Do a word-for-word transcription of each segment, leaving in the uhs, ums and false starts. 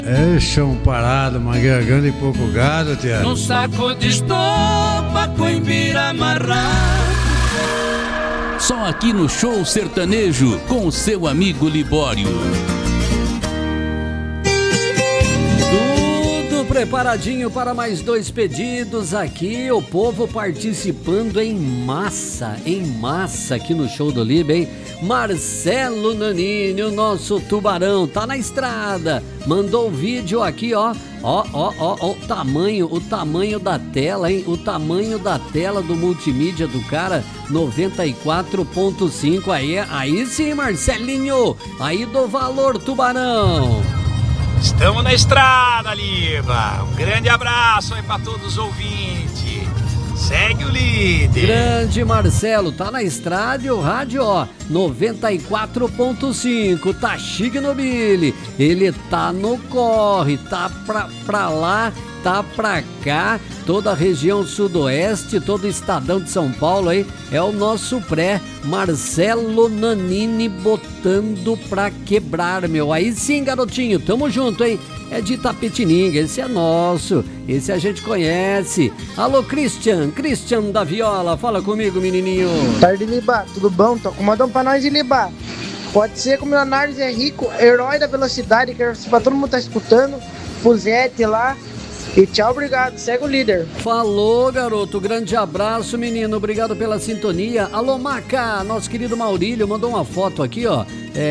É chão parado, uma garganta e pouco gado, tia. Num saco de estopa, coimbira amarrado. Só aqui no Show Sertanejo, com o seu amigo Libório. Tudo preparadinho para mais dois pedidos aqui. O povo participando em massa, em massa aqui no Show do Lib, hein? Marcelo Nanini, o nosso tubarão, tá na estrada. Mandou o vídeo aqui, ó. Ó, ó, ó, ó, o tamanho, o tamanho da tela, hein? O tamanho da tela do multimídia do cara, noventa e quatro ponto cinco. Aí, aí sim, Marcelinho. Aí do valor, tubarão. Estamos na estrada, Liba. Um grande abraço aí pra todos os ouvintes. Segue o líder. Grande Marcelo, tá na estrada e o rádio, ó, noventa e quatro ponto cinco, tá chique no Billy. Ele tá no corre, tá pra, pra lá, tá pra cá, toda a região sudoeste, todo o estadão de São Paulo aí, é o nosso pré, Marcelo Nanini botando pra quebrar, meu. Aí sim, garotinho, tamo junto, hein? É de Itapetininga, esse é nosso, esse a gente conhece. Alô, Christian, Christian da Viola, fala comigo, menininho. Tarde, Liba, tudo bom? Tô acomodando pra nós, Liba. Pode ser que o Leonardo Zé Rico, herói da velocidade, que pra todo mundo tá escutando, Fuzete lá. E tchau, obrigado, segue o líder. Falou, garoto, grande abraço, menino, obrigado pela sintonia. Alô, Maca, nosso querido Maurílio mandou uma foto aqui, ó,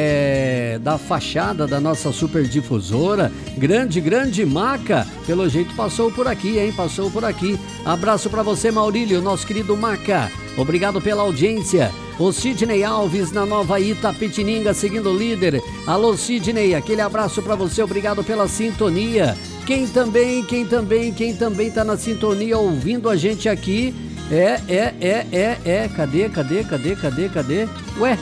é, da fachada da nossa super difusora. Grande, grande Maca, pelo jeito passou por aqui, hein, passou por aqui. Abraço pra você, Maurílio, nosso querido Maca, obrigado pela audiência. O Sidney Alves na Nova Itapetininga, seguindo o líder. Alô, Sidney, aquele abraço pra você, obrigado pela sintonia. Quem também, quem também, quem também tá na sintonia ouvindo a gente aqui, é, é, é, é, é, cadê, cadê, cadê, cadê, cadê? Ué,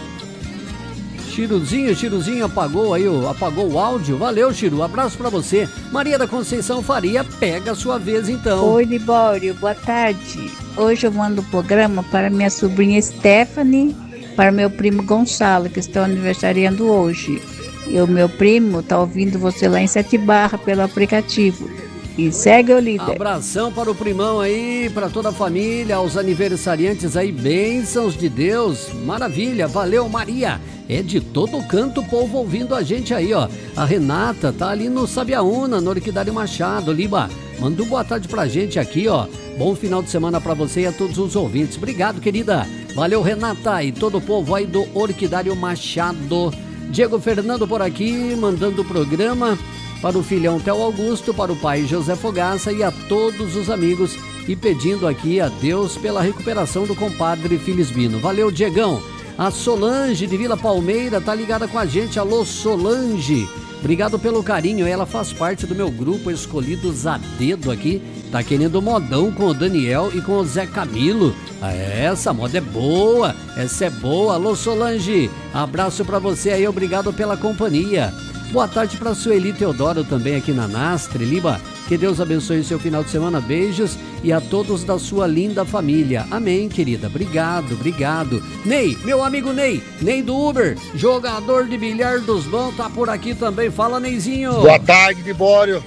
Chiruzinho, Chiruzinho apagou aí, apagou o áudio, valeu, Chiru, abraço pra você. Maria da Conceição Faria, pega a sua vez então. Oi, Libório, boa tarde. Hoje eu mando o programa para minha sobrinha Stephanie, para meu primo Gonçalo, que estão aniversariando hoje. E o meu primo tá ouvindo você lá em Sete Barra pelo aplicativo. E segue o líder. Abração para o primão aí, para toda a família, aos aniversariantes aí, bênçãos de Deus, maravilha, valeu Maria. É de todo canto o povo ouvindo a gente aí, ó. A Renata tá ali no Sabiaúna, no Orquidário Machado. Liba, manda uma boa tarde pra gente aqui, ó. Bom final de semana pra você e a todos os ouvintes. Obrigado, querida. Valeu, Renata, e todo o povo aí do Orquidário Machado. Diego Fernando por aqui, mandando o programa para o filhão Theo Augusto, para o pai José Fogaça e a todos os amigos, e pedindo aqui a Deus pela recuperação do compadre Filisbino. Valeu, Diegão. A Solange de Vila Palmeira tá ligada com a gente. Alô, Solange. Obrigado pelo carinho. Ela faz parte do meu grupo Escolhidos a Dedo aqui. Tá querendo modão com o Daniel e com o Zé Camilo. Essa moda é boa. Essa é boa. Alô, Solange. Abraço pra você aí. Obrigado pela companhia. Boa tarde pra Sueli Teodoro também aqui na Nastre. Liba, que Deus abençoe o seu final de semana. Beijos e a todos da sua linda família. Amém, querida. Obrigado, obrigado. Ney, meu amigo Ney, Ney do Uber, jogador de bilhar dos bons, tá por aqui também. Fala, Neyzinho. Boa tarde, Libório.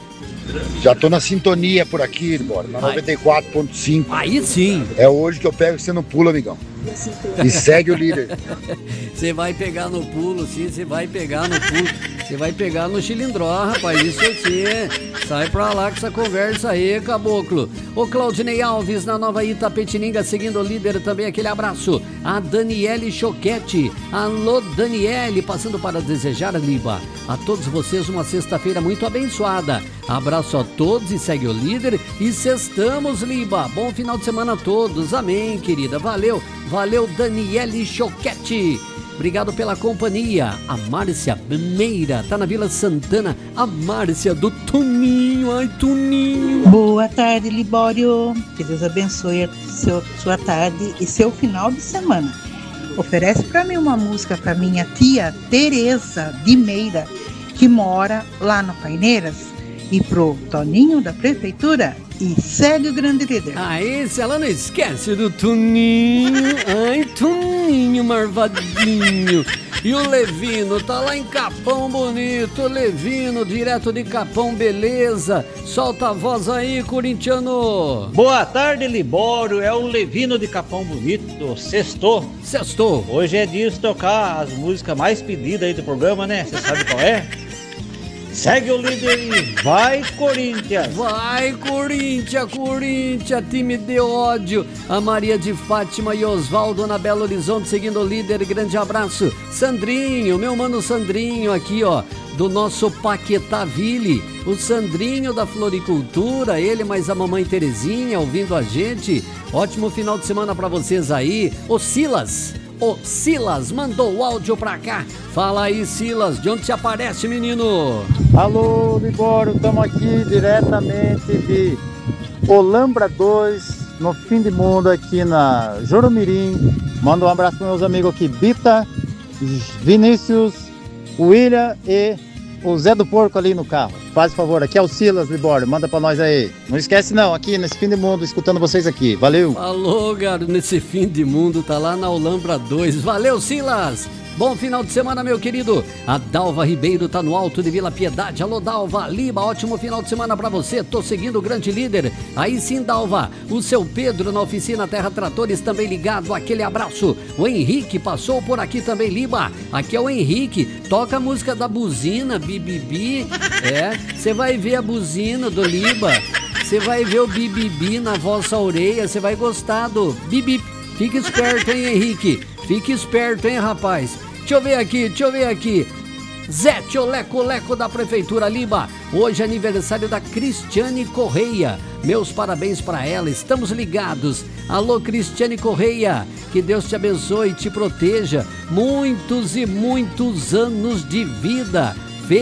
Já tô na sintonia por aqui, Libório, na noventa e quatro ponto cinco. Aí sim. É hoje que eu pego e você não pula, amigão. E segue o líder. Você vai pegar no pulo, sim, você vai pegar no pulo. Você vai pegar no chilindró, rapaz, isso sim. Sai pra lá com essa conversa aí, caboclo. O Claudinei Alves na Nova Itapetininga, seguindo o líder também, aquele abraço. A Daniele Choquete. Alô, Daniele, passando para desejar, Liba, a todos vocês uma sexta-feira muito abençoada. Abraço a todos e segue o líder. E sextamos, Liba. Bom final de semana a todos. Amém, querida. Valeu, valeu, Daniele Choquete. Obrigado pela companhia. A Márcia Meira tá na Vila Santana. A Márcia do Tuninho. Ai, Tuninho. Boa tarde, Libório. Que Deus abençoe a seu, sua tarde e seu final de semana. Oferece para mim uma música para minha tia Tereza de Meira, que mora lá no Paineiras, e pro Toninho da Prefeitura. E segue o grande líder. Aí, se ela não esquece do Tuninho. Ai, Tuninho marvadinho. E o Levino tá lá em Capão Bonito. Levino, direto de Capão, beleza? Solta a voz aí, corintiano. Boa tarde, Libório. É o Levino de Capão Bonito. Sextou. Sextou. Hoje é dia de tocar as músicas mais pedidas aí do programa, né? Você sabe qual é? Segue o líder e vai, Corinthians! Vai, Corinthians, Corinthians, time de ódio. A Maria de Fátima e Osvaldo na Belo Horizonte seguindo o líder, grande abraço. Sandrinho, meu mano Sandrinho aqui, ó, do nosso Paquetaville. O Sandrinho da Floricultura, ele mais a mamãe Terezinha ouvindo a gente. Ótimo final de semana pra vocês aí. O Silas. O Silas mandou o áudio pra cá. Fala aí, Silas, de onde se aparece, menino? Alô, Libório, estamos aqui diretamente de Olambra dois, no fim de mundo, aqui na Jurumirim. Manda um abraço para meus amigos aqui, Bita, Vinícius, William e o Zé do Porco ali no carro. Faz favor, aqui é o Silas, Libório, manda pra nós aí. Não esquece não, aqui nesse fim de mundo, escutando vocês aqui. Valeu! Alô, garoto, nesse fim de mundo, tá lá na Olambra dois. Valeu, Silas! Bom final de semana, meu querido. A Dalva Ribeiro tá no Alto de Vila Piedade. Alô, Dalva Liba, ótimo final de semana pra você. Tô seguindo o grande líder. Aí sim, Dalva. O seu Pedro na oficina Terra Tratores também ligado. Aquele abraço. O Henrique passou por aqui também, Liba. Aqui é o Henrique. Toca a música da buzina, bibibi. É, você vai ver a buzina do Liba. Você vai ver o bibibi na vossa orelha. Você vai gostar do bibi. Fique esperto, hein, Henrique? Fique esperto, hein, rapaz? Deixa eu ver aqui, deixa eu ver aqui. Zé Tioleco Leco da Prefeitura Liba. Hoje é aniversário da Cristiane Correia. Meus parabéns para ela, estamos ligados. Alô, Cristiane Correia. Que Deus te abençoe e te proteja. Muitos e muitos anos de vida.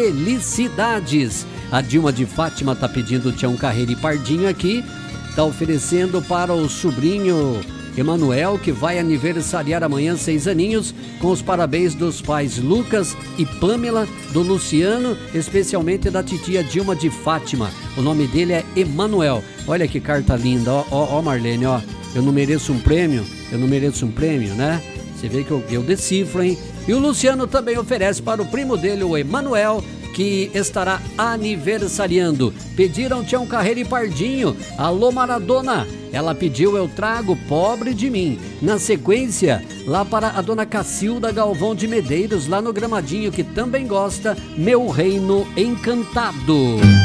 Felicidades. A Dilma de Fátima tá pedindo o Tião Carreiro e Pardinho aqui. Tá oferecendo para o sobrinho Emanuel, que vai aniversariar amanhã seis aninhos, com os parabéns dos pais Lucas e Pamela, do Luciano, especialmente da titia Dilma de Fátima. O nome dele é Emanuel. Olha que carta linda, ó, ó, ó, Marlene, ó. Eu não mereço um prêmio, eu não mereço um prêmio, né? Você vê que eu, eu decifro, hein? E o Luciano também oferece para o primo dele, o Emanuel, que estará aniversariando. Pediram Tião Carreiro e Pardinho. Alô, Maradona. Ela pediu Eu Trago Pobre de Mim. Na sequência, lá para a dona Cacilda Galvão de Medeiros, lá no Gramadinho, que também gosta, Meu Reino Encantado.